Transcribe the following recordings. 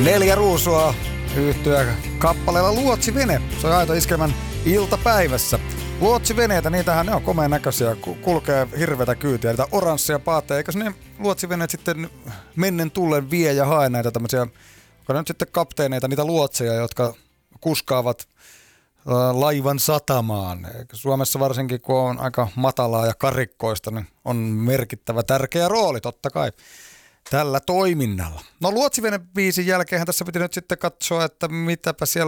Neljä Ruusua yhtyä kappaleella Luotsivene. Se on aito iskelmän iltapäivässä. Luotsiveneitä, niitähän ne on komeen näköisiä, kulkee hirveätä kyytiä, niitä oransseja paatteja. Eikös ne luotsiveneet sitten mennen tullen vie ja hae näitä tämmöisiä, onko ne nyt sitten kapteeneita, niitä luotseja, jotka kuskaavat laivan satamaan. Suomessa varsinkin, kun on aika matalaa ja karikkoista, niin on merkittävä tärkeä rooli totta kai tällä toiminnalla. No Luotsivene-biisin jälkeen tässä piti nyt sitten katsoa, että mitäpä siellä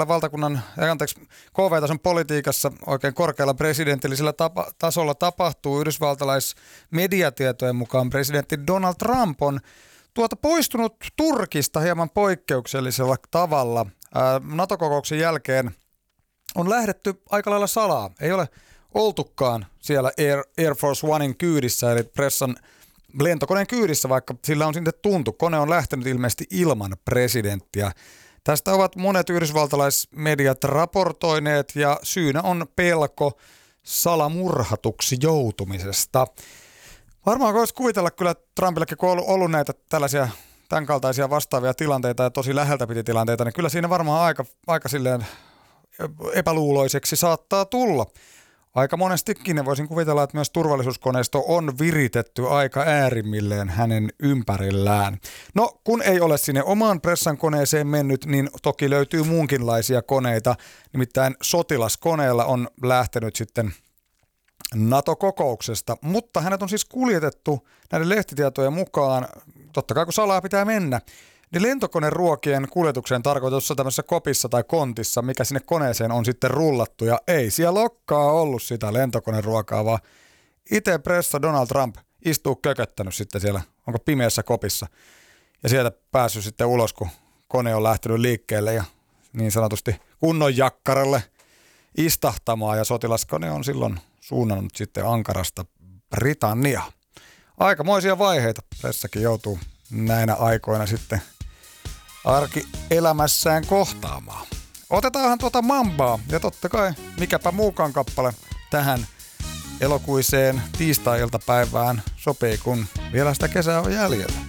KV-tason politiikassa oikein korkealla presidentillisellä tasolla tapahtuu. Yhdysvaltalaismediatietojen mukaan presidentti Donald Trump on poistunut Turkista hieman poikkeuksellisella tavalla. NATO-kokouksen jälkeen on lähdetty aika lailla salaa. Ei ole oltukaan siellä Air Force Onein kyydissä, eli pressan lentokoneen kyydissä, vaikka sillä on sitten tuntu. Kone on lähtenyt ilmeisesti ilman presidenttiä. Tästä ovat monet yhdysvaltalaismediat raportoineet ja syynä on pelko salamurhatuksi joutumisesta. Varmaan voisi kuvitella kyllä Trumpillekin, kun on ollut näitä tällaisia tämän kaltaisia vastaavia tilanteita ja tosi läheltä piti tilanteita, niin kyllä siinä varmaan aika silleen epäluuloiseksi saattaa tulla. Aika monestikin voisin kuvitella, että myös turvallisuuskoneisto on viritetty aika äärimmilleen hänen ympärillään. No, kun ei ole sinne omaan pressan koneeseen mennyt, niin toki löytyy muunkinlaisia koneita. Nimittäin sotilaskoneella on lähtenyt sitten NATO-kokouksesta, mutta hänet on siis kuljetettu näiden lehtitietojen mukaan, totta kai kun salaa pitää mennä, niin lentokoneruokien kuljetukseen tarkoitussa tämmöisessä kopissa tai kontissa, mikä sinne koneeseen on sitten rullattu. Ja ei siellä olekaan ollut sitä lentokoneruokaa, vaan itse pressa Donald Trump istuu kököttänyt sitten siellä, onko pimeässä kopissa. Ja sieltä päässyt sitten ulos, kun kone on lähtenyt liikkeelle ja niin sanotusti kunnon jakkaralle istahtamaan. Ja sotilaskone on silloin suunnannut sitten Ankarasta Britanniaan. Aikamoisia vaiheita pressakin joutuu näinä aikoina sitten arkielämässään kohtaamaan. Otetaanhan Mambaa ja totta kai mikäpä muukaan kappale tähän elokuiseen tiistai-iltapäivään sopii, kun vielä sitä kesää on jäljellä.